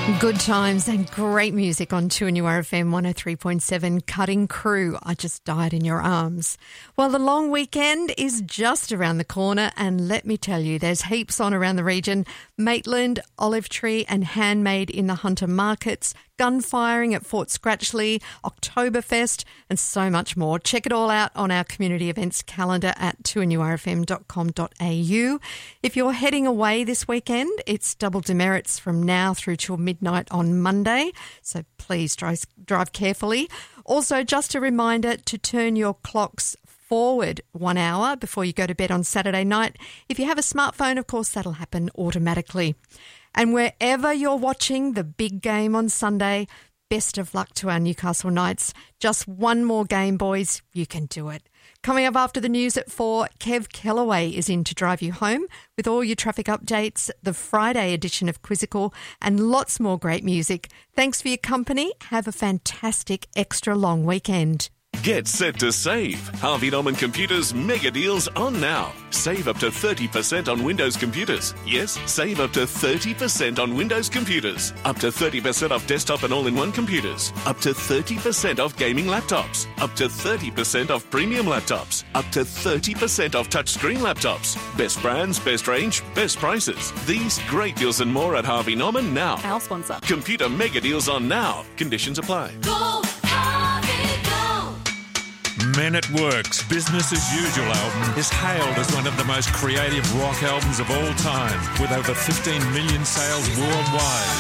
Good times and great music on 2NURFM 103.7. Cutting Crew, I Just Died in Your Arms. Well, the long weekend is just around the corner, and let me tell you, there's heaps on around the region. Maitland, Olive Tree and Handmade in the Hunter Markets, gun firing at Fort Scratchley, Oktoberfest and so much more. Check it all out on our community events calendar at 2NURFM.com.au. If you're heading away this weekend, it's double demerits from now through till midnight on Monday, so please drive carefully. Also, just a reminder to turn your clocks forward 1 hour before you go to bed on Saturday night. If you have a smartphone, of course, that'll happen automatically. And wherever you're watching the big game on Sunday, best of luck to our Newcastle Knights. Just one more game, boys. You can do it. Coming up after the news at 4, Kev Kellaway is in to drive you home with all your traffic updates, the Friday edition of Quizzical, and lots more great music. Thanks for your company. Have a fantastic extra long weekend. Get set to save. Harvey Norman Computers mega deals on now. Save up to 30% on Windows computers. Yes, save up to 30% on Windows computers. Up to 30% off desktop and all-in-one computers. Up to 30% off gaming laptops. Up to 30% off premium laptops. Up to 30% off touchscreen laptops. Best brands, best range, best prices. These great deals and more at Harvey Norman now. Our sponsor. Computer mega deals on now. Conditions apply. Go, Harvey, go! Men at Work's Business as Usual album is hailed as one of the most creative rock albums of all time, with over 15 million sales worldwide.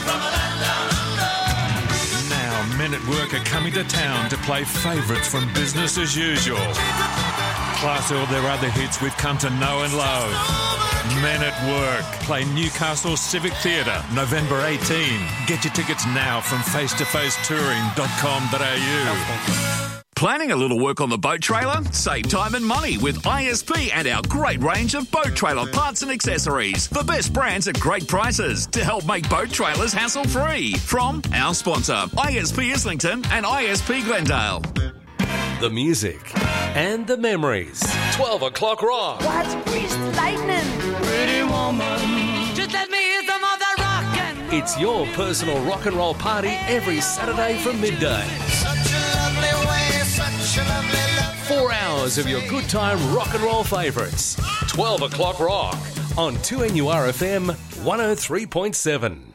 Now, Men at Work are coming to town to play favourites from Business as Usual, plus all their other hits we've come to know and love. Men at Work play Newcastle Civic Theatre, November 18. Get your tickets now from facetofacetouring.com.au. Planning a little work on the boat trailer? Save time and money with ISP and our great range of boat trailer parts and accessories. The best brands at great prices to help make boat trailers hassle-free. From our sponsor, ISP Islington and ISP Glendale. The music and the memories. 12 o'clock rock. What's greased lightning? Pretty woman. Just let me hear some of that rock and roll. It's your personal rock and roll party every Saturday from midday. Such a lovely way, such a lovely love. 4 hours of your good time rock and roll favourites. 12 o'clock rock on 2NURFM 103.7.